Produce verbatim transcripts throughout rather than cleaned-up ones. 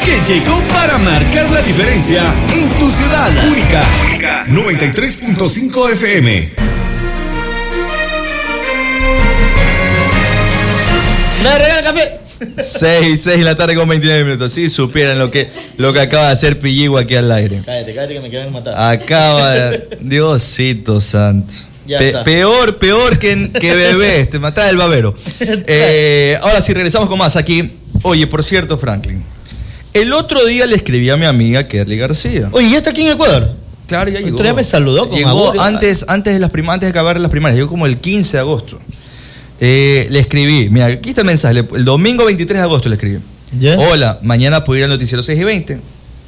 que llegó para marcar la diferencia en tu ciudad. Única, Única. noventa y tres punto cinco F M. ¿Me regala el café? seis, seis de la tarde con veintinueve minutos. Si supieran lo que, lo que acaba de hacer Pilligua aquí al aire. Cállate, cállate que me quieren matar. Acaba de... Diosito santo. Pe peor, peor que, que bebé. Te mataba el babero. Eh, ahora sí, regresamos con más aquí. Oye, por cierto, Franklin, el otro día le escribí a mi amiga Kerly García. Oye, ¿ya está aquí en Ecuador? Claro, ya llegó. Ya me saludó con Llegó amor, antes, antes, de las prim antes de acabar las primarias. Llegó como el quince de agosto. Eh, le escribí, mira, aquí está el mensaje. El domingo veintitrés de agosto le escribí. ¿Ya? Hola, mañana puedo ir al noticiero seis y veinte.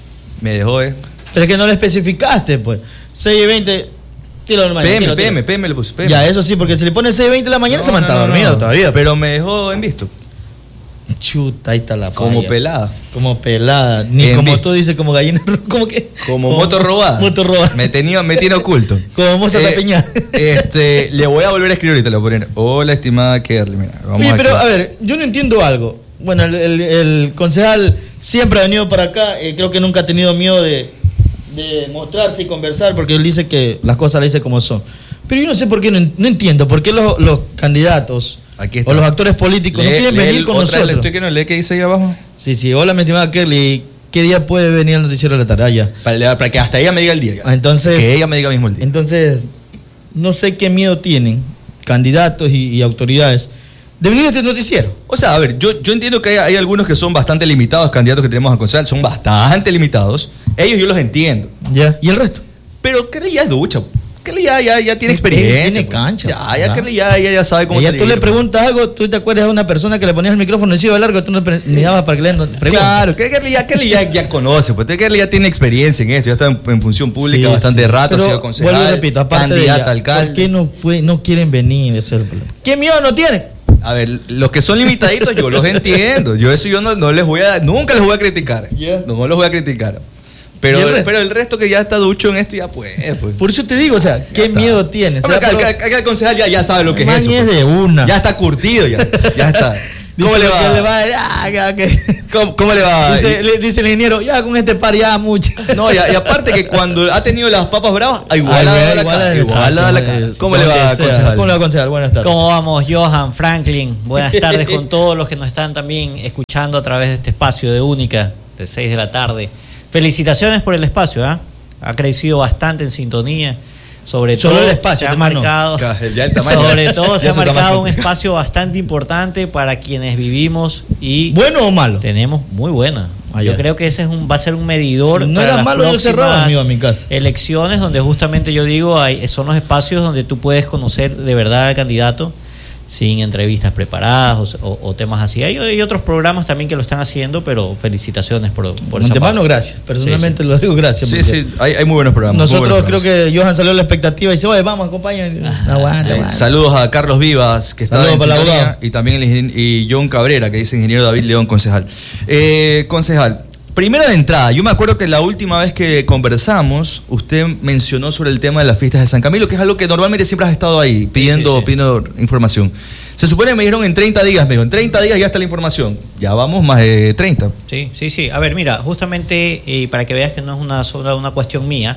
Me dejó, eh. Pero es que no le especificaste, pues. seis y veinte, tiro normal. P M, P M, P M le puse. P M. Ya, eso sí, porque si le pone seis y veinte de la mañana no, se manta no, no, dormido no. todavía. Pero me dejó en visto. Chuta, ahí está la falla. Como pelada. Como pelada. Ni en como visto. Tú dices, como gallina. Como que. Como, como moto robada. Moto robada. Me tenía, me tiene oculto. Como moza eh, tapeñada. Este, le voy a volver a escribir ahorita. Le voy a poner, hola, estimada Kerly. Mira, vamos Oye, a pero a ver, yo no entiendo algo. Bueno, el, el, el concejal siempre ha venido para acá. Eh, creo que nunca ha tenido miedo de, de mostrarse y conversar, porque él dice que las cosas las dice como son. Pero yo no sé por qué, no, no entiendo por qué los, los candidatos o los actores políticos lee, no quieren venir con otra nosotros. ¿Usted que no lee qué dice ahí abajo? Sí, sí. Hola, mi estimada Kerly. ¿Qué día puede venir al noticiero de la tarde? Ah, ya. Para, para que hasta ella me diga el día. Ya. Entonces, que ella me diga mismo el día. Entonces, no sé qué miedo tienen candidatos y, y autoridades de venir a este noticiero. O sea, a ver, yo, yo entiendo que hay, hay algunos que son bastante limitados, candidatos que tenemos a concejal, son bastante limitados. Ellos yo los entiendo. Ya. ¿Y el resto? Pero Kerly ya es ducha. Kerly ya, ya, ya tiene experiencia. Tiene cancha. Ya, ya Kerly ya, ya, ya sabe cómo se tú le preguntas algo, tú te acuerdas de una persona que le ponías el micrófono encima de largo, tú no ni dabas para que le preguntes. Claro, Kerly ya, Kerly ya, ya conoce, pues Kerly ya tiene experiencia en esto, ya está en, en función pública sí, bastante sí. rato, ha sido concejal, vuelvo y repito, candidata a alcalde. ¿Por qué no, puede, no quieren venir? Ese es el problema. ¿Qué miedo no tienen? A ver, los que son limitaditos yo los entiendo. Yo eso yo no, no les voy a, nunca les voy a criticar. Yeah. No, no los voy a criticar. Pero el, pero el resto que ya está ducho en esto ya pues, pues. Por eso te digo, o sea, ¿qué está. miedo tienes? Acá, acá, acá el concejal ya, ya sabe lo que es eso. Es de una. Ya está curtido ya. Ya está. ¿Cómo le va? le va? Ya, que... ¿Cómo, ¿Cómo le va? Dice, le, dice el ingeniero, ya con este par ya mucho. No, y, y aparte que cuando ha tenido las papas bravas, igual a la cara. Igual a la cara. ¿Cómo le va, concejal? ¿Cómo le va, concejal? Buenas tardes. ¿Cómo vamos, Johan, Franklin? Buenas tardes con todos los que nos están también escuchando a través de este espacio de Única, de seis de la tarde. Felicitaciones por el espacio, ¿eh? Ha crecido bastante en sintonía. Sobre Solo todo el espacio, se ha hermano. marcado, ya el tamaño, sobre todo se ya ha marcado tamaño. un espacio bastante importante para quienes vivimos y ¿bueno o malo? Tenemos muy buena. Ah, yo creo que ese es un va a ser un medidor. Si no para era las malo, yo cerraba, amigo, a mi casa. Elecciones donde justamente yo digo hay, son los espacios donde tú puedes conocer de verdad al candidato sin entrevistas preparadas o, o, o temas así. Hay, hay otros programas también que lo están haciendo, pero felicitaciones por, por esa parte. Gracias. Personalmente sí, sí. lo digo gracias. Sí, sí, hay, hay muy buenos programas. Nosotros buenos creo programas. que Johan salió a la expectativa y dice, oye, vamos, acompáñame. Ah, aguanta, aguanta. Saludos a Carlos Vivas, que está en sintonía, y también el y John Cabrera, que dice ingeniero David León, concejal. Eh, concejal, primero de entrada, yo me acuerdo que la última vez que conversamos, usted mencionó sobre el tema de las fiestas de San Camilo, que es algo que normalmente siempre has estado ahí pidiendo, sí, sí, sí. pidiendo información. Se supone que me dijeron en treinta días, me dijo, en treinta días ya está la información. Ya vamos más de treinta. Sí, sí, sí. A ver, mira, justamente eh, para que veas que no es una, solo una cuestión mía,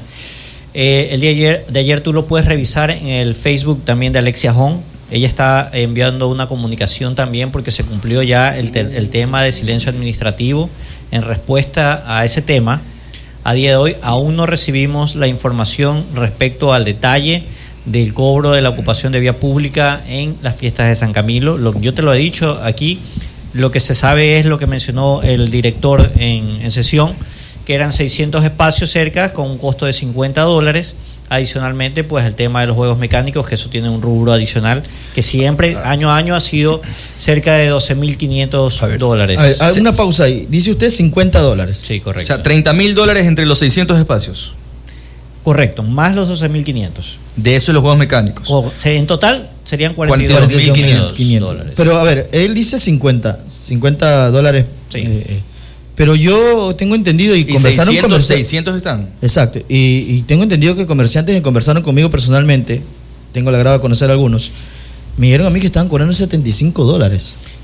eh, el día de ayer, de ayer tú lo puedes revisar en el Facebook también de Alexia Hong. Ella está enviando una comunicación también porque se cumplió ya el, te el tema de silencio administrativo. En respuesta a ese tema, a día de hoy aún no recibimos la información respecto al detalle del cobro de la ocupación de vía pública en las fiestas de San Camilo. Lo, yo te lo he dicho aquí, lo que se sabe es lo que mencionó el director en, en sesión, que eran seiscientos espacios cerca con un costo de cincuenta dólares. Adicionalmente, pues el tema de los juegos mecánicos, que eso tiene un rubro adicional, que siempre, año a año, ha sido cerca de doce mil quinientos dólares. A ver, a ver, una pausa ahí. Dice usted cincuenta dólares. Sí, correcto. O sea, treinta mil dólares entre los seiscientos espacios. Correcto, más los doce mil quinientos. De eso los juegos mecánicos. O, en total serían cuarenta y dos mil quinientos dólares. Pero a ver, él dice cincuenta dólares. Sí. Eh, pero yo tengo entendido y, y conversaron seiscientos, con seiscientos están. Exacto. Y, y tengo entendido que comerciantes que conversaron conmigo personalmente, tengo la agrado de conocer a algunos, me dijeron a mí que estaban cobrando setenta y cinco dólares.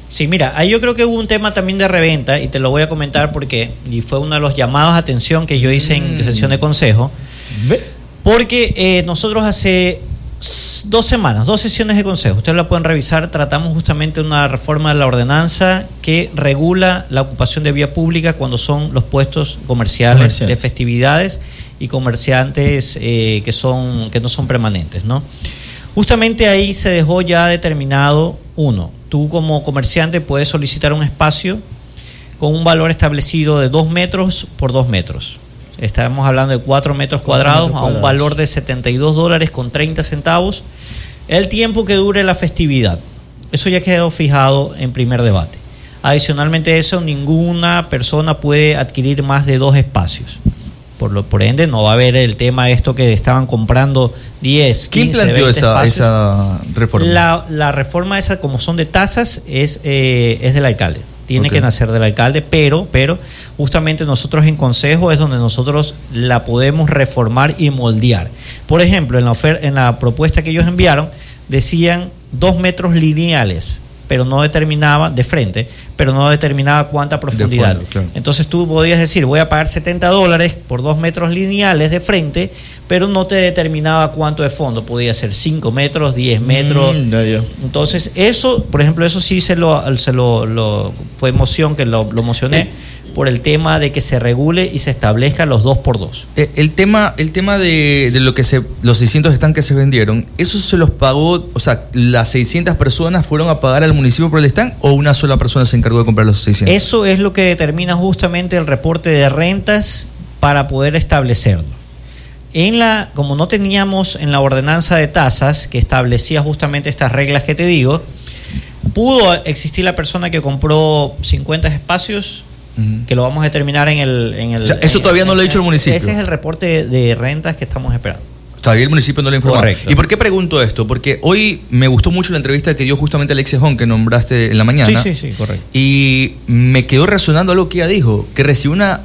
Sí, mira, ahí yo creo que hubo un tema también de reventa y te lo voy a comentar porque y fue uno de los llamados a atención que yo hice en mm. sesión de consejo. ¿Ve? Porque eh, nosotros hace dos semanas, dos sesiones de consejo, ustedes la pueden revisar, tratamos justamente una reforma de la ordenanza que regula la ocupación de vía pública cuando son los puestos comerciales, comerciales. de festividades y comerciantes eh, que, son, que no son permanentes, ¿no? Justamente ahí se dejó ya determinado, uno, tú como comerciante puedes solicitar un espacio con un valor establecido de dos metros por dos metros. Estamos hablando de cuatro metros cuadrados a un valor de setenta y dos dólares con treinta centavos. El tiempo que dure la festividad. Eso ya quedó fijado en primer debate. Adicionalmente a eso, ninguna persona puede adquirir más de dos espacios. Por, lo, por ende, no va a haber el tema esto que estaban comprando diez, ¿Quién quince, planteó veinte esa, esa reforma? La, la reforma esa, como son de tasas, es, eh, es del alcalde. Tiene okay. que nacer del alcalde, pero, pero justamente nosotros en consejo es donde nosotros la podemos reformar y moldear. Por ejemplo, en la, ofer- en la propuesta que ellos enviaron, decían dos metros lineales, pero no determinaba, de frente, pero no determinaba cuánta profundidad. De fondo, claro. Entonces tú podías decir, voy a pagar setenta dólares por dos metros lineales de frente, pero no te determinaba cuánto de fondo. Podía ser cinco metros, diez metros. Mm, no, Entonces eso, por ejemplo, eso sí se lo, se lo, lo fue moción que lo, lo mocioné. Eh. por el tema de que se regule y se establezca los dos por dos. Eh, el tema, el tema de, de lo que se, los seiscientos stands que se vendieron, ¿eso se los pagó, o sea, las seiscientas personas fueron a pagar al municipio por el stand o una sola persona se encargó de comprar los seiscientos? Eso es lo que determina justamente el reporte de rentas para poder establecerlo. En la, como no teníamos en la ordenanza de tasas que establecía justamente estas reglas que te digo, pudo existir la persona que compró cincuenta espacios, uh-huh. que lo vamos a determinar en el... En el o sea, eso en, todavía en, no lo ha dicho el municipio. Ese es el reporte de, de rentas que estamos esperando. Todavía el municipio no lo ha informado. Correcto. ¿Y por qué pregunto esto? Porque hoy me gustó mucho la entrevista que dio justamente Alexia Hong, que nombraste en la mañana. Sí, sí, sí, correcto. Y me quedó resonando algo que ella dijo, que recibió una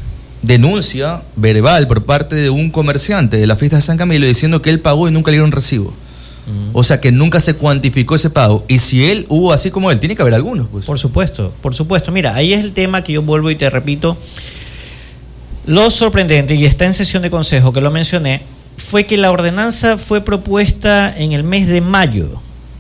denuncia verbal por parte de un comerciante de la fiesta de San Camilo diciendo que él pagó y nunca le dieron recibo. Uh-huh. O sea que nunca se cuantificó ese pago. Y si él hubo así como él, tiene que haber algunos, pues. Por supuesto, por supuesto. Mira, ahí es el tema que yo vuelvo y te repito. Lo sorprendente, y está en sesión de consejo que lo mencioné, fue que la ordenanza fue propuesta en el mes de mayo.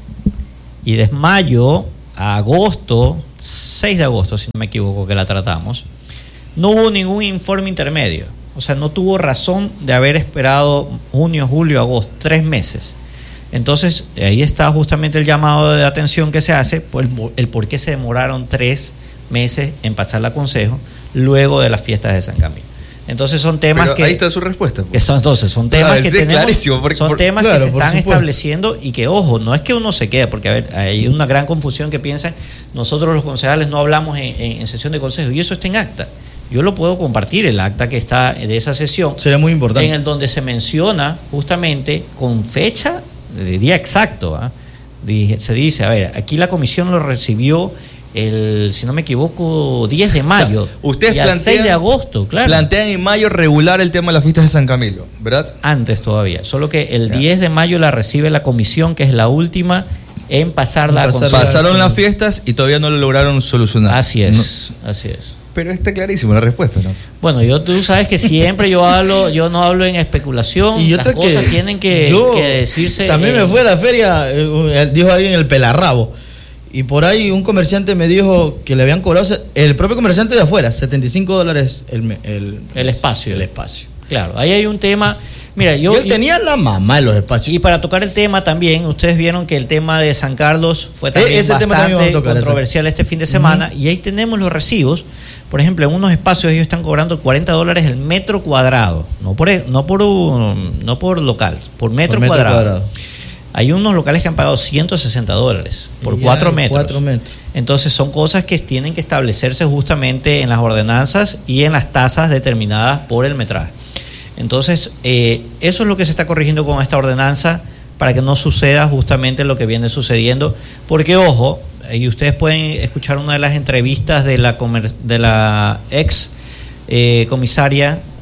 Y de mayo a agosto, seis de agosto, si no me equivoco, que la tratamos, no hubo ningún informe intermedio. O sea, no tuvo razón de haber esperado junio, julio, agosto, tres meses. Entonces, ahí está justamente el llamado de atención que se hace, por el, el por qué se demoraron tres meses en pasar a consejo luego de las fiestas de San Camilo. Entonces son temas Pero que... ahí está su respuesta. Que son, entonces, son temas ver, que sí, tenemos, porque, son por, temas claro, que se están supuesto. estableciendo y que, ojo, no es que uno se quede, porque a ver, hay una gran confusión que piensan, nosotros los concejales no hablamos en, en, en sesión de consejo, y eso está en acta. Yo lo puedo compartir, el acta que está de esa sesión. Sería muy importante. En el donde se menciona justamente con fecha, de día exacto, ¿eh? Se dice, a ver, aquí la comisión lo recibió el, si no me equivoco, diez de mayo. O sea, ustedes y al seis de agosto, claro. Plantean en mayo regular el tema de las fiestas de San Camilo, ¿verdad? Antes todavía, solo que el ya. diez de mayo la recibe la comisión, que es la última en pasarla a consejo. Pasaron las fiestas y todavía no lo lograron solucionar. Así es, no. así es. Pero está clarísimo la respuesta, ¿no? Bueno, yo tú sabes que siempre yo hablo, yo no hablo en especulación, y las cosas que tienen que, yo, que decirse. También eh, me fui a la feria, eh, dijo alguien el pelarrabo, y por ahí un comerciante me dijo que le habían cobrado, el propio comerciante de afuera, setenta y cinco dólares el, el, el espacio. El espacio. Claro, ahí hay un tema. Mira, yo, y él tenía la mamá en los espacios. Y para tocar el tema también, ustedes vieron que el tema de San Carlos fue también e- ese bastante tema también tocar, controversial ese. este fin de semana. Uh-huh. Y ahí tenemos los recibos. Por ejemplo, en unos espacios ellos están cobrando cuarenta dólares el metro cuadrado. No por no por, un, no por local, por metro, por metro cuadrado. cuadrado. Hay unos locales que han pagado ciento sesenta dólares por cuatro metros. cuatro metros. Entonces son cosas que tienen que establecerse justamente en las ordenanzas y en las tasas determinadas por el metraje. Entonces, eh, eso es lo que se está corrigiendo con esta ordenanza para que no suceda justamente lo que viene sucediendo. Porque, ojo, y ustedes pueden escuchar una de las entrevistas de la, comer- de la ex eh, comisaria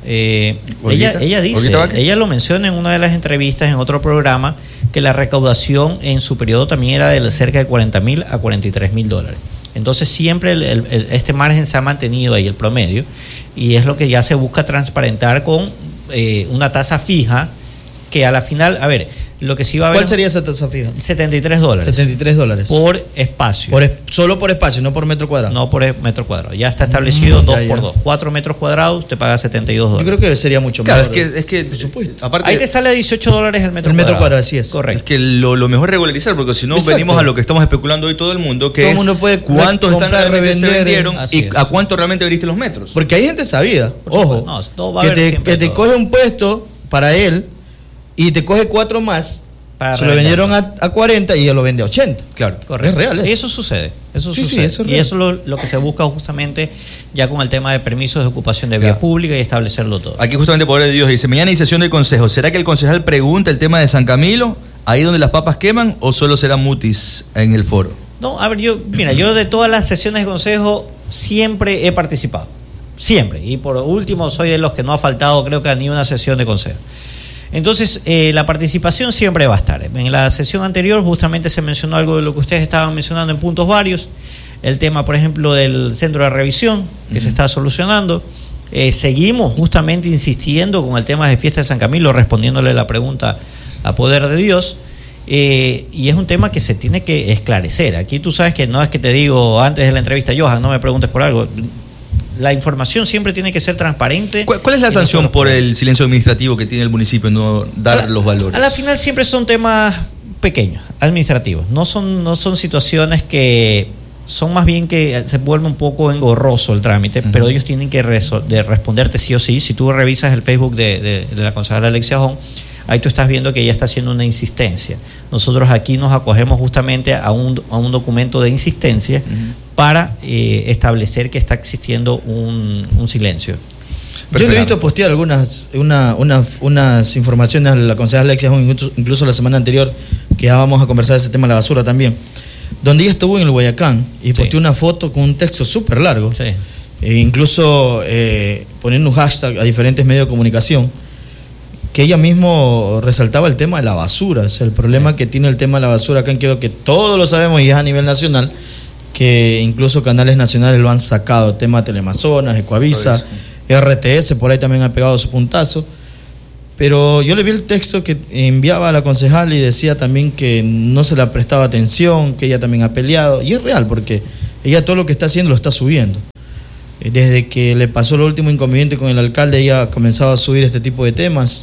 Eh, ella, ella dice, ella lo menciona en una de las entrevistas en otro programa, que la recaudación en su periodo también era de cerca de cuarenta mil a cuarenta y tres mil dólares. Entonces siempre el, el, el, este margen se ha mantenido ahí, el promedio, y es lo que ya se busca transparentar con eh, una tasa fija que a la final, a ver, lo que sí va a haber... ¿Cuál sería esa tasa fija? setenta y tres dólares. setenta y tres dólares. Por espacio. Por es, solo por espacio, no por metro cuadrado. No por metro cuadrado. Ya está establecido dos mm, por dos. cuatro metros cuadrados, te paga setenta y dos dólares. Yo creo que sería mucho claro, mejor. Claro, es que, es que por supuesto. Aparte, ahí te sale a dieciocho dólares el metro cuadrado. El metro cuadrado, cuadrado, así es. Correcto. Es que lo, lo mejor es regularizar, porque si no Exacto. venimos a lo que estamos especulando hoy todo el mundo, que todo es mundo puede cuántos están realmente se vendieron y es. a cuánto realmente vendiste los metros. Porque hay gente sabida, ojo, no, todo va que a te, que te coge un puesto para él y te coge cuatro más. Para se lo vendieron a, a cuarenta y él lo vende a ochenta. Claro, correcto. Es real eso. Eso sucede. Eso sí, sucede. Sí, eso es y real. eso es lo, lo que se busca justamente ya con el tema de permisos de ocupación de vía yeah. pública y establecerlo todo. Aquí justamente Poder de Dios dice, mañana hay sesión del consejo. ¿Será que el concejal pregunta el tema de San Camilo, ahí donde las papas queman, o solo será mutis en el foro? No, a ver, yo, mira, yo de todas las sesiones de consejo siempre he participado. Siempre. Y por último soy de los que no ha faltado, creo que a ni una sesión de consejo. Entonces, eh, la participación siempre va a estar. En la sesión anterior justamente se mencionó algo de lo que ustedes estaban mencionando en puntos varios. El tema, por ejemplo, del centro de revisión que uh-huh. se está solucionando. Eh, seguimos justamente insistiendo con el tema de fiesta de San Camilo, respondiéndole la pregunta a Poder de Dios. Eh, y es un tema que se tiene que esclarecer. Aquí tú sabes que no es que te digo antes de la entrevista, Johan, no me preguntes por algo. La información siempre tiene que ser transparente. ¿Cuál, cuál es la sanción no por el silencio administrativo que tiene el municipio en no dar la, los valores? A la final siempre son temas pequeños, administrativos. No son, no son situaciones que son más bien que se vuelve un poco engorroso el trámite, uh-huh. pero ellos tienen que resol- de responderte sí o sí. Si tú revisas el Facebook de, de, de la concejala Alexia Hong, ahí tú estás viendo que ella está haciendo una insistencia. Nosotros aquí nos acogemos justamente a un, a un documento de insistencia uh-huh. para eh, establecer que está existiendo un, un silencio. Perfecto. Yo le he visto postear algunas una, una, unas informaciones a la concejala Alexia Hong, incluso, incluso la semana anterior, que ya vamos a conversar de ese tema de la basura también, donde ella estuvo en el Guayacán y posteó sí. una foto con un texto súper largo, sí. e incluso eh, poniendo un hashtag a diferentes medios de comunicación, que ella mismo resaltaba el tema de la basura. O sea, el problema sí. que tiene el tema de la basura acá en Quevedo, que todos lo sabemos y es a nivel nacional, que incluso canales nacionales lo han sacado, el tema de Teleamazonas, Ecoavisa, sí. R T S, por ahí también ha pegado su puntazo. Pero yo le vi el texto que enviaba a la concejal y decía también que no se le prestaba atención, que ella también ha peleado, y es real, porque ella todo lo que está haciendo lo está subiendo. Desde que le pasó el último inconveniente con el alcalde, ella ha comenzado a subir este tipo de temas.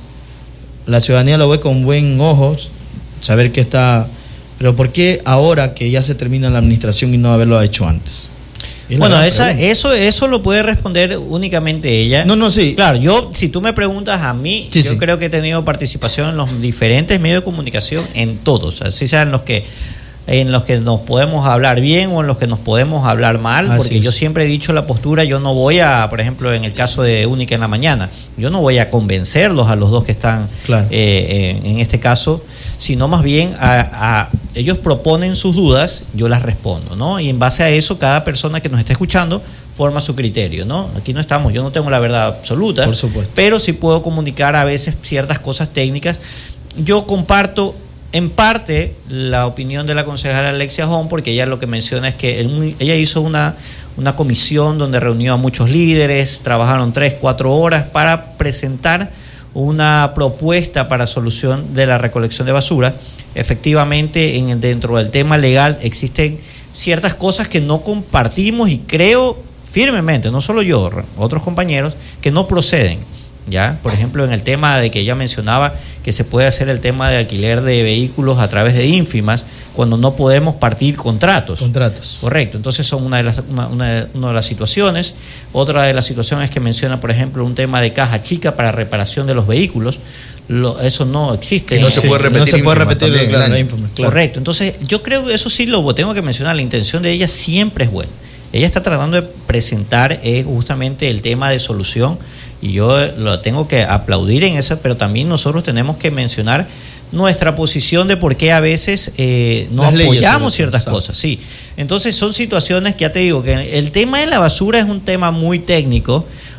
La ciudadanía lo ve con buen ojo, saber que está... Pero ¿por qué ahora que ya se termina la administración y no haberlo hecho antes? Bueno, esa, eso, eso lo puede responder únicamente ella. No, no, sí. Claro, yo, si tú me preguntas a mí, sí, yo sí. creo que he tenido participación en los diferentes medios de comunicación, en todos, así sean los que... en los que nos podemos hablar bien o en los que nos podemos hablar mal, Así porque es. yo siempre he dicho la postura, yo no voy a, por ejemplo, en el caso de Única en la Mañana, yo no voy a convencerlos a los dos que están claro. eh, en, en este caso, sino más bien a, a ellos proponen sus dudas, yo las respondo, ¿no? Y en base a eso, cada persona que nos está escuchando forma su criterio, ¿no? Aquí no estamos, yo no tengo la verdad absoluta, por supuesto, pero sí puedo comunicar a veces ciertas cosas técnicas. Yo comparto en parte la opinión de la concejala Alexia Hong, porque ella lo que menciona es que él, ella hizo una, una comisión donde reunió a muchos líderes, trabajaron tres, cuatro horas para presentar una propuesta para solución de la recolección de basura. Efectivamente, en, dentro del tema legal existen ciertas cosas que no compartimos y creo firmemente, no solo yo, otros compañeros, que no proceden. ¿Ya? Por ejemplo, en el tema de que ella mencionaba que se puede hacer el tema de alquiler de vehículos a través de ínfimas cuando no podemos partir contratos. Contratos. Correcto. Entonces son una de las, una, una, una de las situaciones. Otra de las situaciones que menciona, por ejemplo, un tema de caja chica para reparación de los vehículos. Lo, eso no existe. Que no se puede repetir. No se puede repetir también, claro, claro. ínfimas, claro. Correcto. Entonces yo creo que eso sí lo tengo que mencionar. La intención de ella siempre es buena. Ella está tratando de presentar eh, justamente el tema de solución y yo lo tengo que aplaudir en eso, pero también nosotros tenemos que mencionar nuestra posición de por qué a veces eh, no Las apoyamos ciertas exacto. cosas. Sí. Entonces son situaciones que ya te digo que el tema de la basura es un tema muy técnico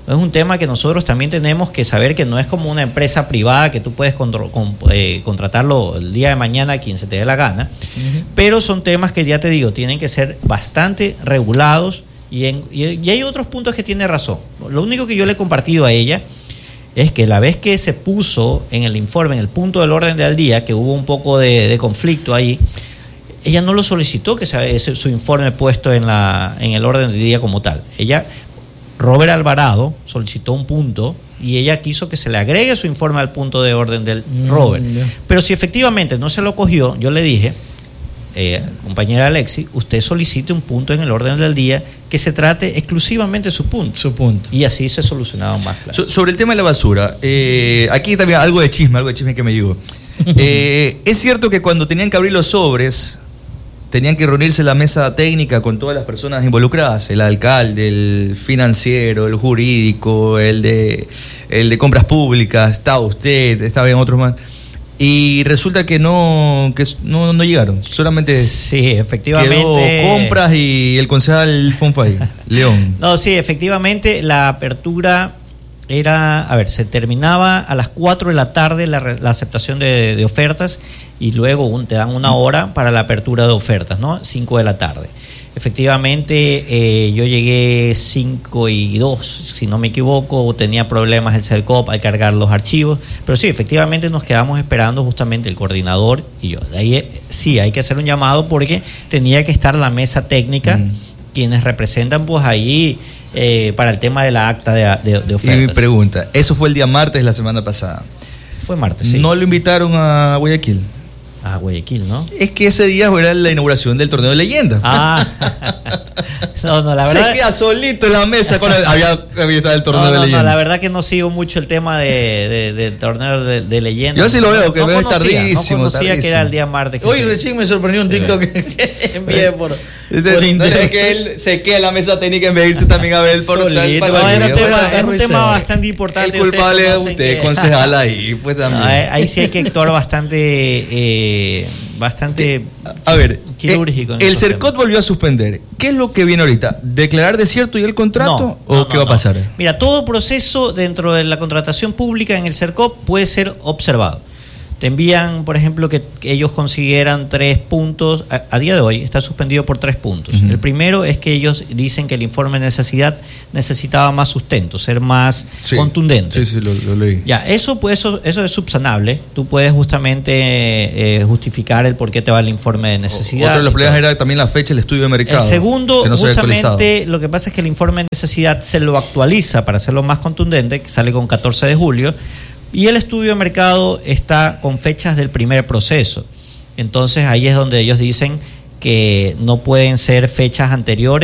Es un tema que nosotros también tenemos que saber que no es como una empresa privada que tú puedes contro- con, eh, contratarlo el día de mañana a quien se te dé la gana, uh-huh. pero son temas que ya te digo, tienen que ser bastante regulados y, en, y, y hay otros puntos que tiene razón. Lo único que yo le he compartido a ella es que la vez que se puso en el informe, en el punto del orden del día, que hubo un poco de, de conflicto ahí, ella no lo solicitó que sea ese, su informe puesto en, la, en el orden del día como tal. Ella, Robert Alvarado, solicitó un punto y ella quiso que se le agregue su informe al punto de orden del mm, Robert. Yeah. Pero si efectivamente no se lo cogió, yo le dije, eh, compañera Alexi, usted solicite un punto en el orden del día que se trate exclusivamente de su punto. Su punto. Y así se solucionaba más. Claro. So, sobre el tema de la basura, eh, aquí también algo de chisme, algo de chisme que me llegó. Eh, es cierto que cuando tenían que abrir los sobres, tenían que reunirse la mesa técnica con todas las personas involucradas, el alcalde, el financiero, el jurídico, el de, el de compras públicas, estaba usted, estaba en otros más. Y resulta que no que no, no llegaron, solamente sí, efectivamente quedó compras y el concejal Fonfay, León. No, sí, efectivamente la apertura era, a ver, se terminaba a las cuatro de la tarde la, la aceptación de, de ofertas y luego un, te dan una hora para la apertura de ofertas, ¿no? cinco de la tarde. Efectivamente, eh, yo llegué cinco y dos, si no me equivoco, tenía problemas el CELCOP al cargar los archivos, pero sí, efectivamente nos quedamos esperando justamente el coordinador y yo. De ahí eh, sí, hay que hacer un llamado porque tenía que estar la mesa técnica, mm. quienes representan pues ahí eh, para el tema de la acta de, de, de ofertas. Y mi pregunta, eso fue el día martes la semana pasada. Fue martes, sí. ¿No lo invitaron a Guayaquil? A Guayaquil, ¿no? Es que ese día era la inauguración del torneo de leyendas. Ah, no, no, la verdad. Se queda solito en la mesa cuando había, había estado el torneo no, no, de leyendas. No, la verdad que no sigo mucho el tema de, de, del torneo de, de leyendas. Yo sí lo veo, que no veo conocía, tardísimo. No conocía tardísimo. que era el día martes. Hoy recién me sorprendió un sí, TikTok que, que envié por, por internet. Es que él se queda en la mesa técnica en vez de irse también a ver el portal. No, era un tema, es un tema bastante importante. El culpable es usted, concejal ahí, pues también. No, ahí sí hay que actuar bastante, eh, bastante a ver, quirúrgico. El CERCOT volvió a suspender. ¿Qué es lo que viene ahorita? ¿Declarar desierto y el contrato? No, ¿O no, qué no, va a pasar? No. Mira, todo proceso dentro de la contratación pública en el CERCOP puede ser observado. Te envían, por ejemplo, que, que ellos consiguieran tres puntos. A, a día de hoy está suspendido por tres puntos. Uh-huh. El primero es que ellos dicen que el informe de necesidad necesitaba más sustento, ser más sí, contundente. Sí, sí, lo, lo leí. Ya, eso, pues, eso, eso es subsanable. Tú puedes justamente eh, justificar el por qué te va el informe de necesidad. Otro de los problemas era también la fecha del estudio de mercado. El segundo, que no justamente, lo que pasa es que el informe de necesidad se lo actualiza para hacerlo más contundente, que sale con catorce de julio. Y el estudio de mercado está con fechas del primer proceso. Entonces ahí es donde ellos dicen que no pueden ser fechas anteriores